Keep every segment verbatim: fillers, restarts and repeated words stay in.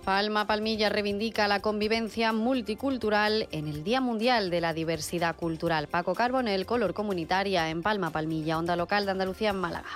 Palma Palmilla reivindica la convivencia multicultural en el Día Mundial de la Diversidad Cultural. Paco Carbonell, Color Comunitaria en Palma Palmilla, Onda Local de Andalucía en Málaga.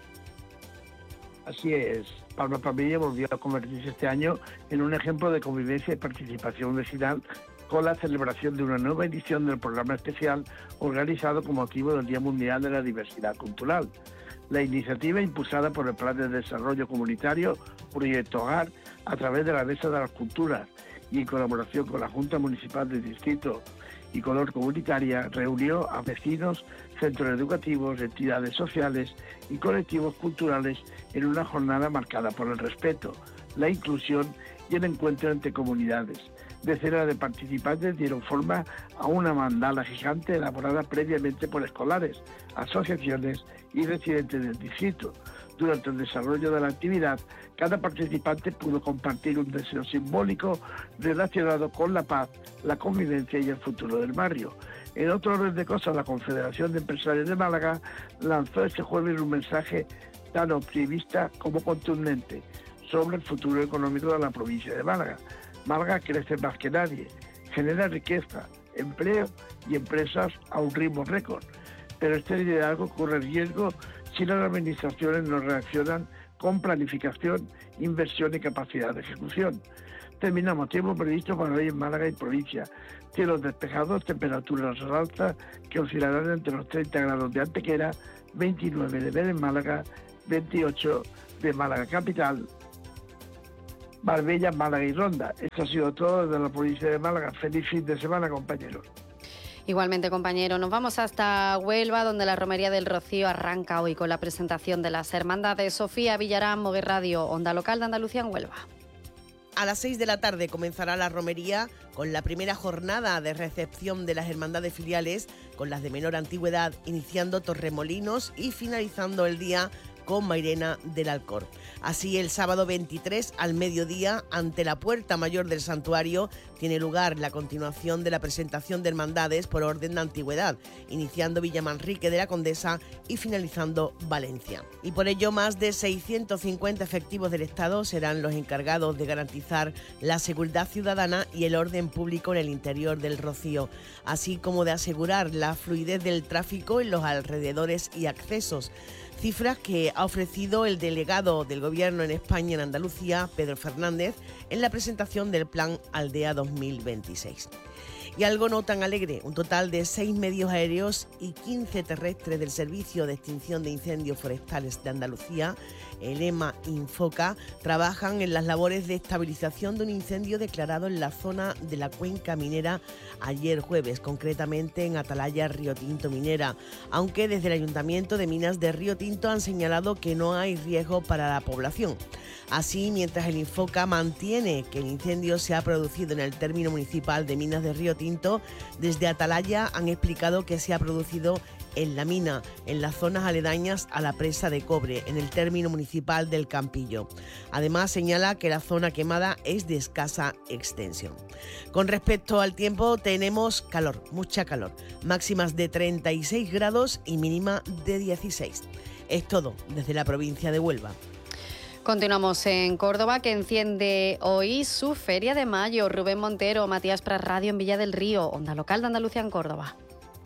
Así es, Palma Palmilla volvió a convertirse este año en un ejemplo de convivencia y participación vecinal con la celebración de una nueva edición del programa especial organizado con motivo del Día Mundial de la Diversidad Cultural. La iniciativa, impulsada por el Plan de Desarrollo Comunitario Proyecto Hogar, a través de la Mesa de las Culturas y en colaboración con la Junta Municipal del Distrito y Color Comunitaria, reunió a vecinos, centros educativos, entidades sociales y colectivos culturales en una jornada marcada por el respeto, la inclusión y el encuentro entre comunidades. Decenas de participantes dieron forma a una mandala gigante elaborada previamente por escolares, asociaciones y residentes del distrito. Durante el desarrollo de la actividad, cada participante pudo compartir un deseo simbólico relacionado con la paz, la convivencia y el futuro del barrio. En otro orden de cosas, la Confederación de Empresarios de Málaga lanzó este jueves un mensaje tan optimista como contundente sobre el futuro económico de la provincia de Málaga. Málaga crece más que nadie, genera riqueza, empleo y empresas a un ritmo récord. Pero este liderazgo corre riesgo si las administraciones no reaccionan con planificación, inversión y capacidad de ejecución. Terminamos tiempo previsto para hoy en Málaga y provincia. Cielos despejados, temperaturas al alza que oscilarán entre los treinta grados de Antequera, veintinueve de Vélez en Málaga, veintiocho de Málaga capital, Marbella, Málaga y Ronda. Esto ha sido todo desde la provincia de Málaga. Feliz fin de semana, compañeros. Igualmente, compañero, nos vamos hasta Huelva, donde la Romería del Rocío arranca hoy con la presentación de las hermandades. Sofía Villarán, Moguer Radio, Onda Local de Andalucía en Huelva. A las seis de la tarde comenzará la romería con la primera jornada de recepción de las hermandades filiales, con las de menor antigüedad, iniciando Torremolinos y finalizando el día con Mairena del Alcor. Así, el sábado veintitrés al mediodía, ante la puerta mayor del santuario, tiene lugar la continuación de la presentación de hermandades por orden de antigüedad, iniciando Villamanrique de la Condesa y finalizando Valencia. Y por ello, más de seiscientos cincuenta efectivos del Estado serán los encargados de garantizar la seguridad ciudadana y el orden público en el interior del Rocío, así como de asegurar la fluidez del tráfico en los alrededores y accesos. Cifras que ha ofrecido el delegado del Gobierno en España en Andalucía, Pedro Fernández, en la presentación del Plan Aldea dos mil veintiséis. Y algo no tan alegre, un total de seis medios aéreos y quince terrestres del Servicio de Extinción de Incendios Forestales de Andalucía, el EMA Infoca, trabajan en las labores de estabilización de un incendio declarado en la zona de la cuenca minera ayer jueves, concretamente en Atalaya Río Tinto Minera, aunque desde el Ayuntamiento de Minas de Río Tinto han señalado que no hay riesgo para la población. Así, mientras el Infoca mantiene que el incendio se ha producido en el término municipal de Minas de Río Tinto, desde Atalaya han explicado que se ha producido en la mina, en las zonas aledañas a la presa de cobre, en el término municipal del Campillo. Además, señala que la zona quemada es de escasa extensión. Con respecto al tiempo, tenemos calor, mucha calor, máximas de treinta y seis grados y mínima de dieciséis. Es todo desde la provincia de Huelva. Continuamos en Córdoba, que enciende hoy su Feria de Mayo. Rubén Montero, Matías Pras Radio en Villa del Río, Onda Local de Andalucía en Córdoba.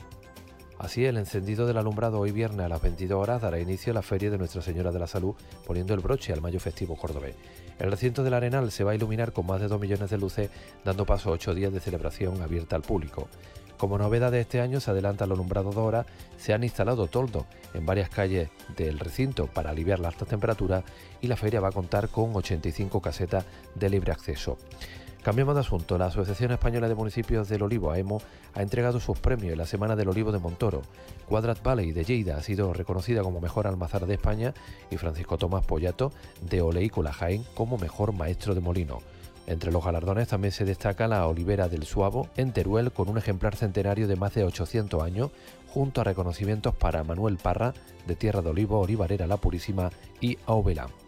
Así, el encendido del alumbrado hoy viernes a las veintidós horas dará inicio a la Feria de Nuestra Señora de la Salud, poniendo el broche al Mayo Festivo cordobés. El recinto del Arenal se va a iluminar con más de dos millones de luces, dando paso a ocho días de celebración abierta al público. Como novedad de este año, se adelanta el alumbrado de hora, se han instalado toldos en varias calles del recinto para aliviar las altas temperaturas y la feria va a contar con ochenta y cinco casetas de libre acceso. Cambiamos de asunto. La Asociación Española de Municipios del Olivo, AEMO, ha entregado sus premios en la Semana del Olivo de Montoro. Quadrat Valley de Lleida ha sido reconocida como mejor almazara de España y Francisco Tomás Pollato de Oleícola Jaén como mejor maestro de molino. Entre los galardones también se destaca la Olivera del Suavo en Teruel, con un ejemplar centenario de más de ochocientos años, junto a reconocimientos para Manuel Parra de Tierra de Olivo, Olivarera La Purísima y Aubelán.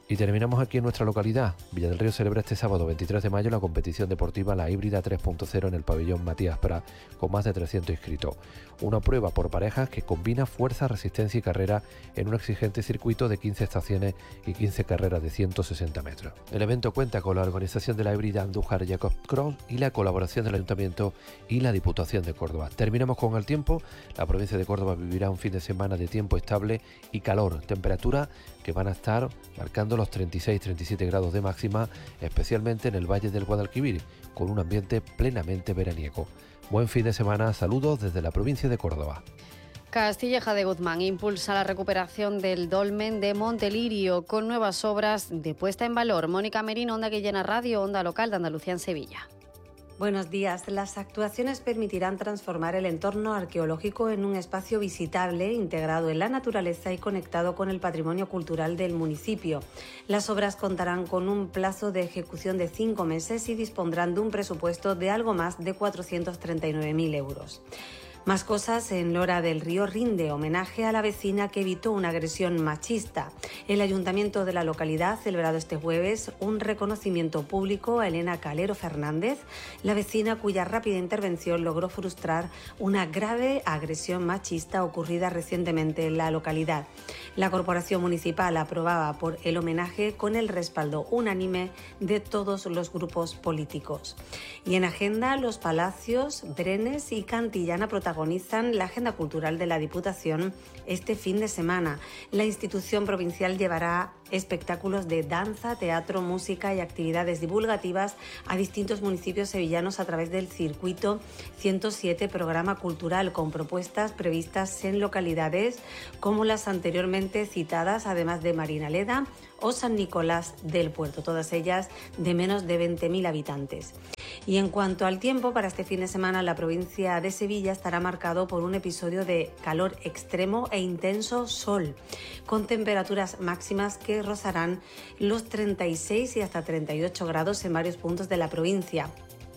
Y terminamos aquí en nuestra localidad. Villa del Río celebra este sábado veintitrés de mayo la competición deportiva La Híbrida tres punto cero en el pabellón Matías Prat, con más de trescientos inscritos. Una prueba por parejas que combina fuerza, resistencia y carrera en un exigente circuito de quince estaciones y quince carreras de ciento sesenta metros. El evento cuenta con la organización de la Híbrida Andújar Jacob Cross y la colaboración del Ayuntamiento y la Diputación de Córdoba. Terminamos con el tiempo. La provincia de Córdoba vivirá un fin de semana de tiempo estable y calor, temperatura que van a estar marcando los treinta y seis a treinta y siete grados de máxima, especialmente en el Valle del Guadalquivir, con un ambiente plenamente veraniego. Buen fin de semana, saludos desde la provincia de Córdoba. Castilleja de Guzmán impulsa la recuperación del dolmen de Montelirio con nuevas obras de puesta en valor. Mónica Merino, Onda Guillena Radio, Onda Local de Andalucía en Sevilla. Buenos días. Las actuaciones permitirán transformar el entorno arqueológico en un espacio visitable, integrado en la naturaleza y conectado con el patrimonio cultural del municipio. Las obras contarán con un plazo de ejecución de cinco meses y dispondrán de un presupuesto de algo más de cuatrocientos treinta y nueve mil euros. Más cosas. En Lora del Río rinde homenaje a la vecina que evitó una agresión machista. El ayuntamiento de la localidad ha celebrado este jueves un reconocimiento público a Elena Calero Fernández, la vecina cuya rápida intervención logró frustrar una grave agresión machista ocurrida recientemente en la localidad. La corporación municipal aprobaba por el homenaje con el respaldo unánime de todos los grupos políticos. Y en agenda, los Palacios, Brenes y Cantillana protagonizan la agenda cultural de la Diputación este fin de semana. La institución provincial llevará espectáculos de danza, teatro, música y actividades divulgativas a distintos municipios sevillanos a través del circuito ciento siete programa cultural, con propuestas previstas en localidades como las anteriormente citadas, además de Marinaleda o San Nicolás del Puerto, todas ellas de menos de veinte mil habitantes. Y en cuanto al tiempo, para este fin de semana la provincia de Sevilla estará marcado por un episodio de calor extremo e intenso sol, con temperaturas máximas que rozarán los treinta y seis y hasta treinta y ocho grados en varios puntos de la provincia.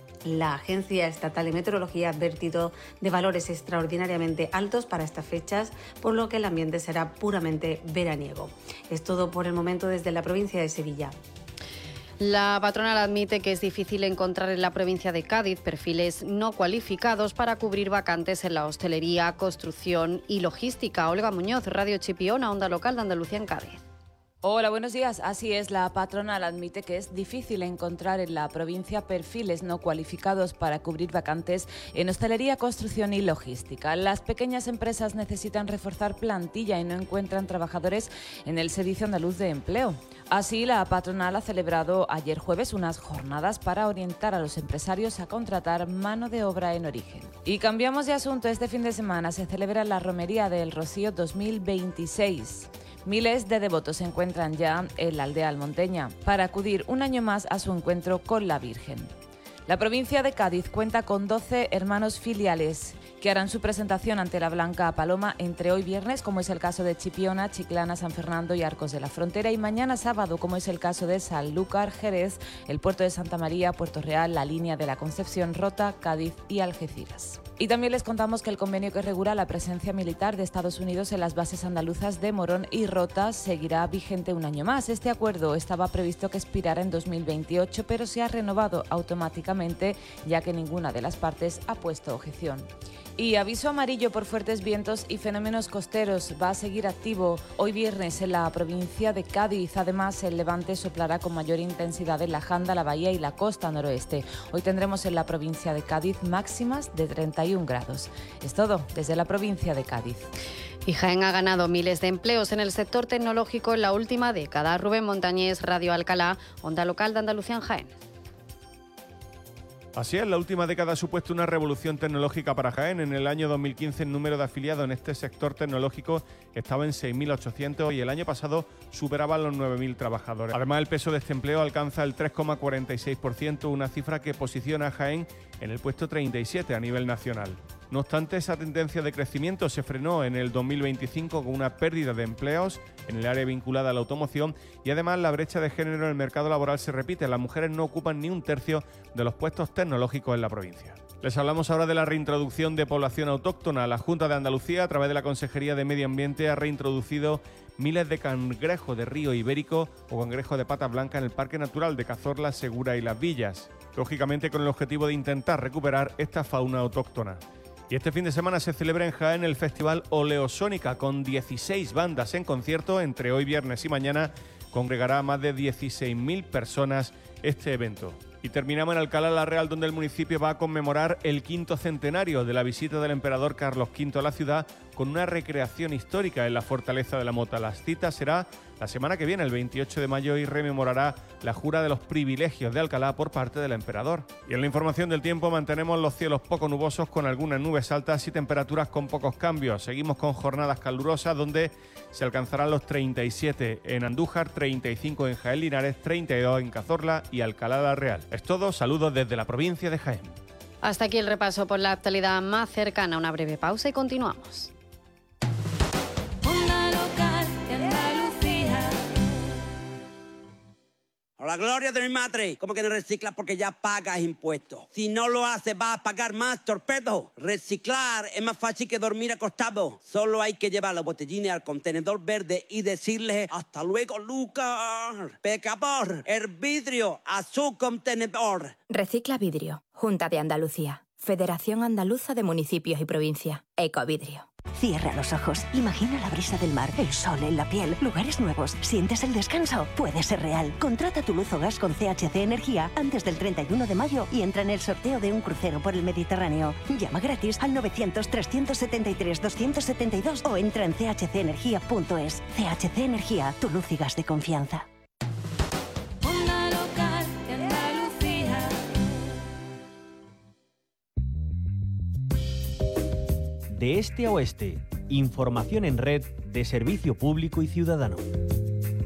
La Agencia Estatal de Meteorología ha advertido de valores extraordinariamente altos para estas fechas, por lo que el ambiente será puramente veraniego. Es todo por el momento desde la provincia de Sevilla. La patronal admite que es difícil encontrar en la provincia de Cádiz perfiles no cualificados para cubrir vacantes en la hostelería, construcción y logística. Olga Muñoz, Radio Chipiona, Onda Local de Andalucía en Cádiz. Hola, buenos días. Así es, la patronal admite que es difícil encontrar en la provincia perfiles no cualificados para cubrir vacantes en hostelería, construcción y logística. Las pequeñas empresas necesitan reforzar plantilla y no encuentran trabajadores en el Servicio Andaluz de Empleo. Así, la patronal ha celebrado ayer jueves unas jornadas para orientar a los empresarios a contratar mano de obra en origen. Y cambiamos de asunto. Este fin de semana se celebra la Romería del Rocío dos mil veintiséis. Miles de devotos se encuentran ya en la aldea almonteña para acudir un año más a su encuentro con la Virgen. La provincia de Cádiz cuenta con doce hermanos filiales que harán su presentación ante la Blanca Paloma entre hoy viernes, como es el caso de Chipiona, Chiclana, San Fernando y Arcos de la Frontera, y mañana sábado, como es el caso de Sanlúcar, Jerez, el Puerto de Santa María, Puerto Real, la Línea de la Concepción, Rota, Cádiz y Algeciras. Y también les contamos que el convenio que regula la presencia militar de Estados Unidos en las bases andaluzas de Morón y Rota seguirá vigente un año más. Este acuerdo estaba previsto que expirara en dos mil veintiocho, pero se ha renovado automáticamente, ya que ninguna de las partes ha puesto objeción. Y aviso amarillo por fuertes vientos y fenómenos costeros va a seguir activo hoy viernes en la provincia de Cádiz. Además, el levante soplará con mayor intensidad en la Janda, la Bahía y la costa noroeste. Hoy tendremos en la provincia de Cádiz máximas de treinta y un grados. Es todo desde la provincia de Cádiz. Y Jaén ha ganado miles de empleos en el sector tecnológico en la última década. Rubén Montañés, Radio Alcalá, Onda Local de Andalucía en Jaén. Así es, la última década ha supuesto una revolución tecnológica para Jaén. En el año dos mil quince el número de afiliados en este sector tecnológico estaba en seis mil ochocientos y el año pasado superaba los nueve mil trabajadores. Además, el peso de este empleo alcanza el tres coma cuarenta y seis por ciento, una cifra que posiciona a Jaén en el puesto treinta y siete a nivel nacional. No obstante, esa tendencia de crecimiento se frenó en el dos mil veinticinco con una pérdida de empleos en el área vinculada a la automoción y además la brecha de género en el mercado laboral se repite. Las mujeres no ocupan ni un tercio de los puestos tecnológicos en la provincia. Les hablamos ahora de la reintroducción de población autóctona. La Junta de Andalucía, a través de la Consejería de Medio Ambiente, ha reintroducido miles de cangrejos de río ibérico o cangrejos de patas blancas en el Parque Natural de Cazorla, Segura y Las Villas, lógicamente con el objetivo de intentar recuperar esta fauna autóctona. Y este fin de semana se celebra en Jaén el Festival Oleosónica, con dieciséis bandas en concierto. Entre hoy viernes y mañana congregará a más de dieciséis mil personas este evento. Y terminamos en Alcalá la Real, donde el municipio va a conmemorar el quinto centenario de la visita del emperador Carlos quinto a la ciudad, con una recreación histórica en la Fortaleza de la Mota. La cita será la semana que viene, el veintiocho de mayo, y rememorará la jura de los privilegios de Alcalá por parte del emperador. Y en la información del tiempo mantenemos los cielos poco nubosos con algunas nubes altas y temperaturas con pocos cambios. Seguimos con jornadas calurosas donde se alcanzarán los treinta y siete en Andújar, treinta y cinco en Jaén Linares, treinta y dos en Cazorla y Alcalá la Real. Es todo, saludos desde la provincia de Jaén. Hasta aquí el repaso por la actualidad más cercana. Una breve pausa y continuamos. A la gloria de mi madre, ¿cómo que no reciclas? Porque ya pagas impuestos. Si no lo haces, vas a pagar más, torpedo. Reciclar es más fácil que dormir acostado. Solo hay que llevar los botellines al contenedor verde y decirle hasta luego, Lucas. Pecador, el vidrio a su contenedor. Recicla vidrio. Junta de Andalucía. Federación Andaluza de Municipios y Provincia. Ecovidrio. Cierra los ojos, imagina la brisa del mar, el sol en la piel, lugares nuevos, ¿sientes el descanso? Puede ser real. Contrata tu luz o gas con C H C Energía antes del treinta y uno de mayo y entra en el sorteo de un crucero por el Mediterráneo. Llama gratis al novecientos, trescientos setenta y tres, doscientos setenta y dos o entra en c h c energía punto es. C H C Energía, tu luz y gas de confianza. De este a oeste, información en red de servicio público y ciudadano.